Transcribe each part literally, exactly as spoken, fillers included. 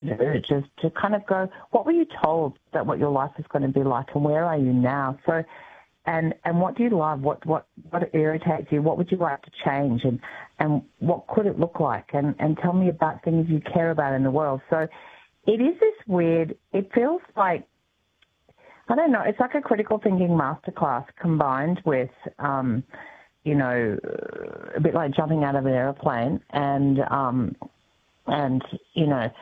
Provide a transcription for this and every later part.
do, just to kind of go, what were you told that what your life is going to be like, and where are you now? So, and and what do you love? What what what irritates you? What would you like to change? And and what could it look like? And and tell me about things you care about in the world. So, it is this weird. It feels like, I don't know. It's like a critical thinking masterclass combined with, um, you know, a bit like jumping out of an airplane and, um, and you know,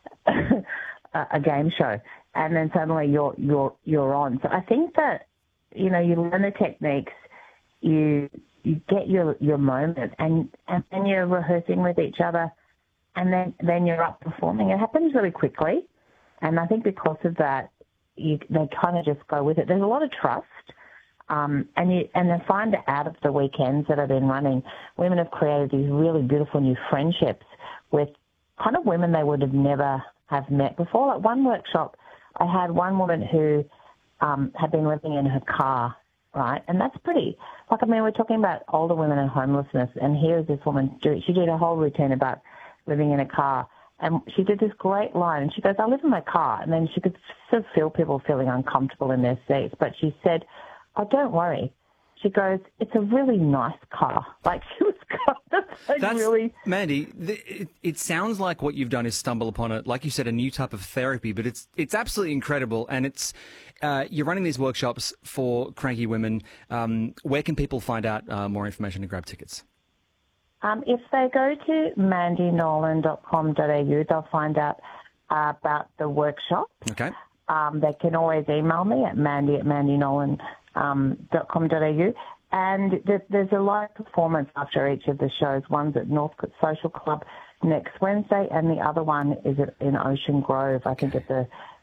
a, a game show. And then suddenly you're you're you're on. So I think that, you know, you learn the techniques, you you get your your moment, and and then you're rehearsing with each other, and then then you're up performing. It happens really quickly, and I think because of that, You, they kind of just go with it. There's a lot of trust, um, and you and they find out of the weekends that I've been running, women have created these really beautiful new friendships with kind of women they would have never have met before. Like one workshop, I had one woman who um, had been living in her car, right? And that's pretty, like, I mean, we're talking about older women and homelessness, and here's this woman, do, she did a whole routine about living in a car. And she did this great line, and she goes, I live in my car. And then she could sort of feel people feeling uncomfortable in their seats. But she said, oh, don't worry. She goes, it's a really nice car. Like, she was kind of like That's, really... Mandy, th- it, it sounds like what you've done is stumble upon it, like you said, a new type of therapy, but it's it's absolutely incredible. And it's uh, you're running these workshops for cranky women. Um, where can people find out uh, more information and grab tickets? Um, if they go to mandy nolan dot com dot a u, they'll find out uh, about the workshop. Okay. Um, they can always email me at mandy at mandy nolan dot com dot a u. And there's, there's a live performance after each of the shows. One's at Northcote Social Club next Wednesday, and the other one is at, in Ocean Grove, I think at the,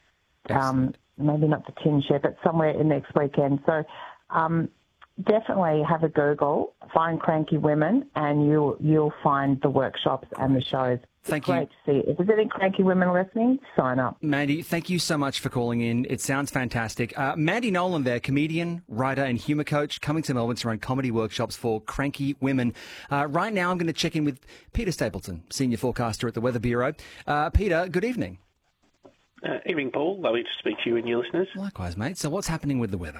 um, maybe not the Tin Shed, but somewhere in next weekend. So, um, definitely have a Google, find Cranky Women, and you'll you'll find the workshops and the shows. Thank it's great you. to see. If there's any Cranky Women listening, sign up. Mandy, thank you so much for calling in. It sounds fantastic. Uh, Mandy Nolan there, comedian, writer and humour coach, coming to Melbourne to run comedy workshops for Cranky Women. Uh, right now I'm going to check in with Peter Stapleton, senior forecaster at the Weather Bureau. Uh, Peter, good evening. Uh, evening, Paul. Lovely to speak to you and your listeners. Likewise, mate. So what's happening with the weather?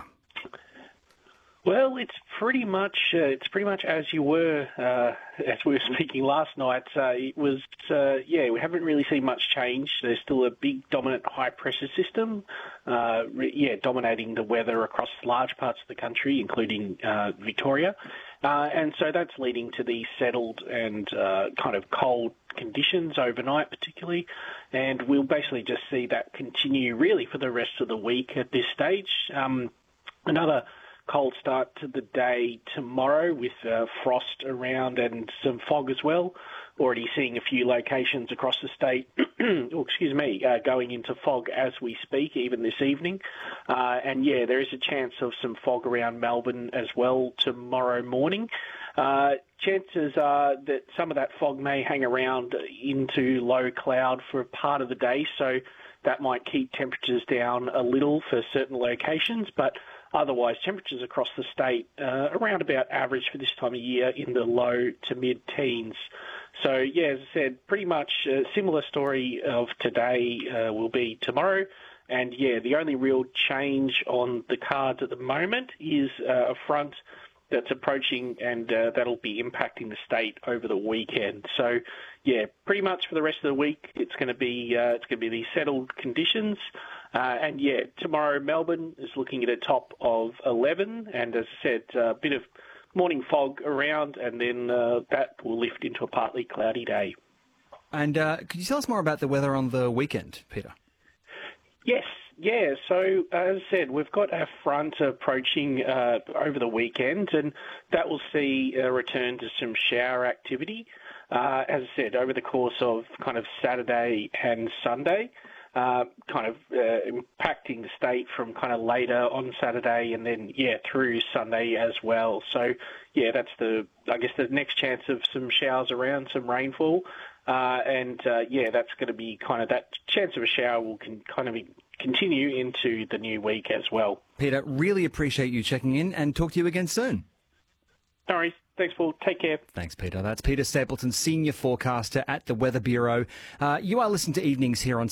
Well, it's pretty much uh, it's pretty much as you were uh, as we were speaking last night. Uh, it was uh, yeah, we haven't really seen much change. There's still a big dominant high pressure system, uh, re- yeah, dominating the weather across large parts of the country, including uh, Victoria, uh, and so that's leading to these settled and uh, kind of cold conditions overnight, particularly, and we'll basically just see that continue really for the rest of the week at this stage. Um, another cold start to the day tomorrow with uh, frost around and some fog as well. Already seeing a few locations across the state, oh, excuse me, uh, going into fog as we speak, even this evening. Uh, and yeah, there is a chance of some fog around Melbourne as well tomorrow morning. Uh, chances are that some of that fog may hang around into low cloud for part of the day, so that might keep temperatures down a little for certain locations, but otherwise, temperatures across the state uh, around about average for this time of year in the low to mid-teens. So, yeah, as I said, pretty much a similar story of today uh, will be tomorrow. And, yeah, the only real change on the cards at the moment is uh, a front that's approaching, and uh, that'll be impacting the state over the weekend. So, yeah, pretty much for the rest of the week, it's going to be uh, it's going to be these settled conditions. Uh, and yeah, tomorrow Melbourne is looking at a top of eleven, and as I said, a bit of morning fog around, and then uh, that will lift into a partly cloudy day. And uh, could you tell us more about the weather on the weekend, Peter? Yes. Yeah, so as I said, we've got a front approaching uh, over the weekend, and that will see a return to some shower activity. Uh, as I said, over the course of kind of Saturday and Sunday, uh, kind of uh, impacting the state from kind of later on Saturday and then, yeah, through Sunday as well. So, yeah, that's the, I guess, the next chance of some showers around, some rainfall. Uh, and, uh, yeah, that's going to be kind of that chance of a shower will can kind of be continue into the new week as well. Peter, really appreciate you checking in, and talk to you again soon. No worries. Thanks, Paul. Take care. Thanks, Peter. That's Peter Stapleton, senior forecaster at the Weather Bureau. Uh, you are listening to Evenings here on